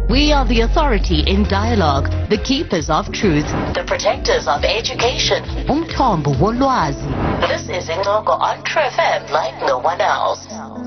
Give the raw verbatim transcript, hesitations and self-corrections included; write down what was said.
We are the authority in dialogue, the keepers of truth, the protectors of education. Umthombo wolwazi. This is Ingoko on True F M like no one else.